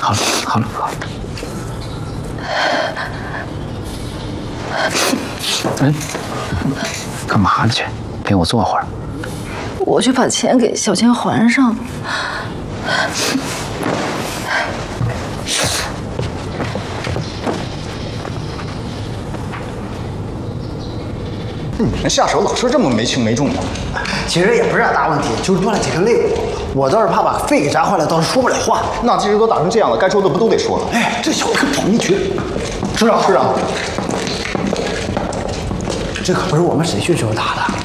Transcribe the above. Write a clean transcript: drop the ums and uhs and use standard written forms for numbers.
好了，好了，好了。哎，干嘛去？陪我坐会儿。 我去把钱给小千还上。 你们下手老是这么没轻没重的。 其实也不是啥大问题，就是断了几根肋骨。我倒是怕把肺给扎坏了，到时说不了话。 那既然都打成这样了，该说的不都得说了？ 哎，这小子可找一绝。 是啊，是啊。 这可不是我们审讯时候打的。